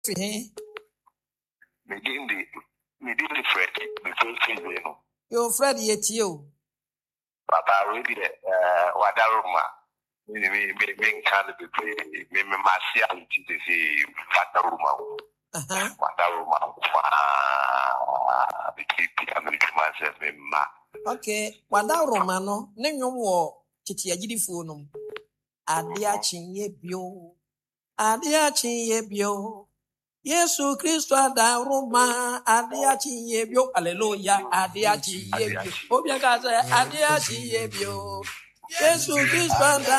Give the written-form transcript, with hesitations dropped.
Medindi Fred, the first thing you know. Your Fred yet you. Papa already Wadaruma. Me can't be played. Me Marciality to see Wadaruma. Wadaruma. The keep American myself in Ma. Okay, Wadaruma no, name your war, Chitia Gidifunum. Adiachin ye bio. Adiachin ye bio. Yesu Christo Adaruma. Adiachin ye bio. Hallelujah. Adiachin ye bio. Obiagaza. Adiachin ye bio. Yesu Christo